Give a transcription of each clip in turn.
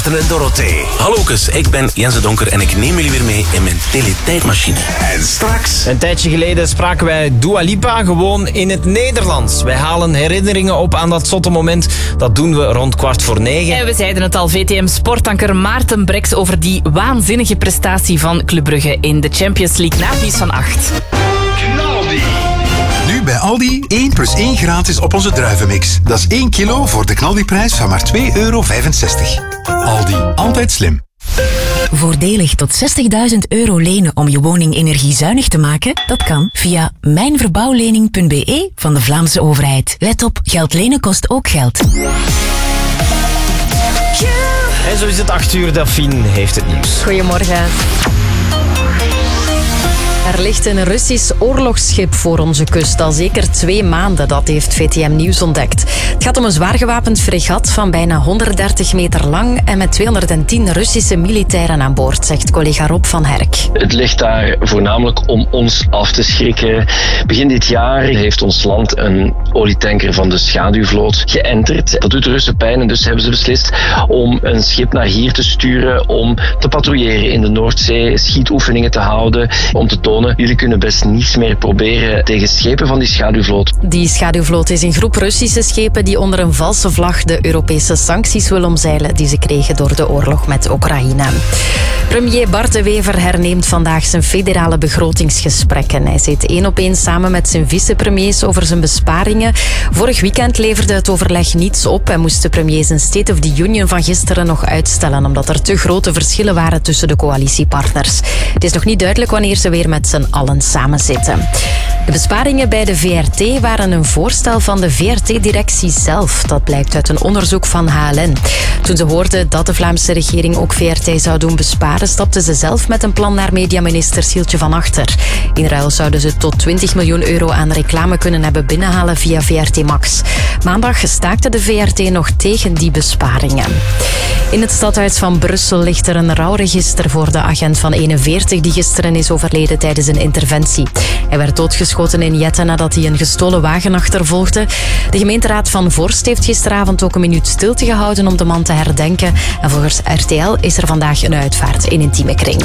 Maarten en Dorothee. Hallokes, ik ben Jens de Donker en ik neem jullie weer mee in mijn teletijdmachine. En straks... Een tijdje geleden spraken wij Dua Lipa gewoon in het Nederlands. Wij halen herinneringen op aan dat zotte moment. Dat doen we rond 8:45. En we zeiden het al, VTM-sportanker Maarten Breks over die waanzinnige prestatie van Club Brugge in de Champions League na het nieuws van 8. Nu bij Aldi 1 + 1 gratis op onze druivenmix. Dat is 1 kilo voor de knaldiprijs van maar €2,65. Aldi, altijd slim. Voordelig tot €60.000 lenen om je woning energiezuinig te maken? Dat kan via mijnverbouwlening.be van de Vlaamse overheid. Let op, geld lenen kost ook geld. En zo is het 8 uur, Delphine heeft het nieuws. Goedemorgen. Er ligt een Russisch oorlogsschip voor onze kust al zeker 2 maanden, dat heeft VTM Nieuws ontdekt. Het gaat om een zwaar gewapend fregat van bijna 130 meter lang en met 210 Russische militairen aan boord, zegt collega Rob van Herk. Het ligt daar voornamelijk om ons af te schrikken. Begin dit jaar heeft ons land een olietanker van de schaduwvloot geënterd. Dat doet de Russen pijn en dus hebben ze beslist om een schip naar hier te sturen om te patrouilleren in de Noordzee, schietoefeningen te houden, om te tonen, jullie kunnen best niets meer proberen tegen schepen van die schaduwvloot. Die schaduwvloot is een groep Russische schepen die onder een valse vlag de Europese sancties wil omzeilen die ze kregen door de oorlog met Oekraïne. Premier Bart De Wever herneemt vandaag zijn federale begrotingsgesprekken. Hij zit 1 op 1 samen met zijn vicepremiers over zijn besparingen. Vorig weekend leverde het overleg niets op en moest de premier zijn State of the Union van gisteren nog uitstellen, omdat er te grote verschillen waren tussen de coalitiepartners. Het is nog niet duidelijk wanneer ze weer met z'n allen samenzitten. De besparingen bij de VRT waren een voorstel van de VRT-directie zelf. Dat blijkt uit een onderzoek van HLN. Toen ze hoorden dat de Vlaamse regering ook VRT zou doen besparen, stapten ze zelf met een plan naar mediaminister Sieltje van Achter. In ruil zouden ze tot €20 miljoen aan reclame kunnen hebben binnenhalen via VRT Max. Maandag staakte de VRT nog tegen die besparingen. In het stadhuis van Brussel ligt er een rouwregister voor de agent van 41 die gisteren is overleden tijdens een interventie. Hij werd doodgeschoten in Jette nadat hij een gestolen wagen achtervolgde. De gemeenteraad van Vorst heeft gisteravond ook een minuut stilte gehouden om de man te herdenken. En volgens RTL is er vandaag een uitvaart in intieme kring.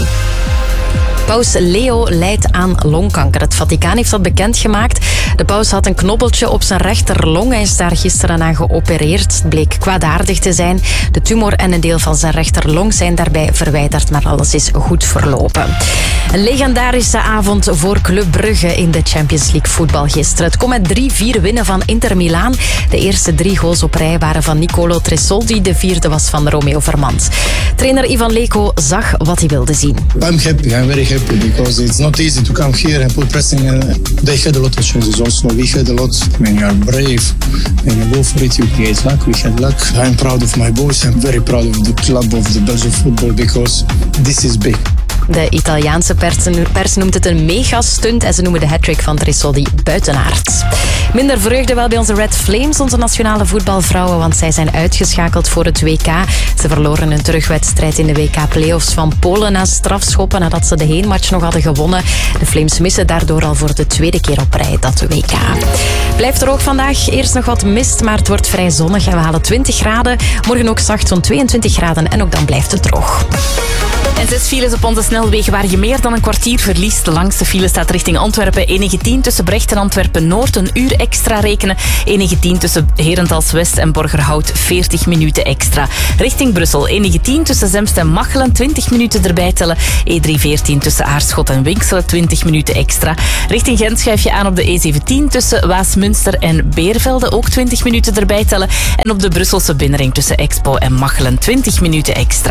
Paus Leo lijdt aan longkanker. Het Vaticaan heeft dat bekendgemaakt. De paus had een knobbeltje op zijn rechterlong. Hij is daar gisteren aan geopereerd. Het bleek kwaadaardig te zijn. De tumor en een deel van zijn rechterlong zijn daarbij verwijderd, maar alles is goed verlopen. Een legendarische avond voor Club Brugge in de Champions League voetbal gisteren. Het kon met 3-4 winnen van Inter Milaan. De eerste 3 goals op rij waren van Nicolo Tresoldi. De 4e was van Romeo Vermand. Trainer Ivan Leko zag wat hij wilde zien. I'm happy. I'm very happy because it's not easy to come here and put pressing. They had a lot of chances also. We had a lot. When you are brave and you go for it, you create luck. We had luck. I'm proud of my boys. I'm very proud of the club, of the Belgian football because this is big. De Italiaanse pers noemt het een megastunt en ze noemen de hattrick van Tresoldi buitenaard. Minder vreugde wel bij onze Red Flames, onze nationale voetbalvrouwen, want zij zijn uitgeschakeld voor het WK. Ze verloren een terugwedstrijd in de WK-playoffs van Polen na strafschoppen nadat ze de heenmatch nog hadden gewonnen. De Flames missen daardoor al voor de 2e keer op rij dat WK. Blijft er ook vandaag. Eerst nog wat mist, maar het wordt vrij zonnig en we halen 20 graden. Morgen ook zacht zo'n 22 graden en ook dan blijft het droog. En 6 files op onze snelwegen waar je meer dan een kwartier verliest. De langste file staat richting Antwerpen. E19 tussen Brecht en Antwerpen-Noord. Een uur extra rekenen. E19 tussen Herentals-West en Borgerhout 40 minuten extra. Richting Brussel. E19 tussen Zemst en Machelen 20 minuten erbij tellen. E314 tussen Aarschot en Winkselen 20 minuten extra. Richting Gent schuif je aan op de E17 tussen Waasmunster en Beervelde. Ook 20 minuten erbij tellen. En op de Brusselse binnenring tussen Expo en Machelen 20 minuten extra.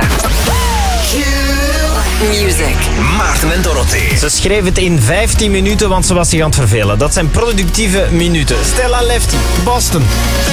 Music. Maarten en Dorothee. Ze schreef het in 15 minuten, want ze was zich aan het vervelen. Dat zijn productieve minuten. Stella Lefty, Boston.